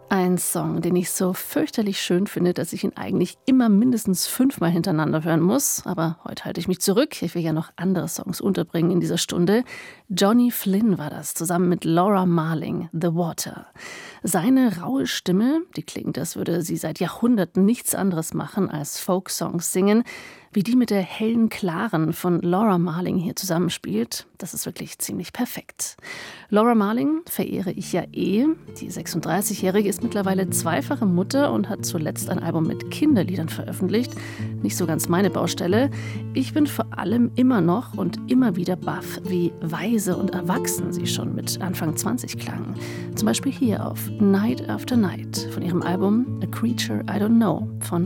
Ein Song, den ich so fürchterlich schön finde, dass ich ihn eigentlich immer mindestens 5-mal hintereinander hören muss. Aber heute halte ich mich zurück. Ich will ja noch andere Songs unterbringen in dieser Stunde. Johnny Flynn war das, zusammen mit Laura Marling, The Water. Seine raue Stimme, die klingt, als würde sie seit Jahrhunderten nichts anderes machen als Folksongs singen, wie die mit der hellen Klaren von Laura Marling hier zusammenspielt. Das ist wirklich ziemlich perfekt. Laura Marling verehre ich ja eh. Die 36-Jährige ist mittlerweile zweifache Mutter und hat zuletzt ein Album mit Kinderliedern veröffentlicht. Nicht so ganz meine Baustelle. Ich bin vor allem immer noch und immer wieder baff, wie weise und erwachsen sie schon mit Anfang 20 klang. Zum Beispiel hier auf Night After Night von ihrem Album A Creature I Don't Know von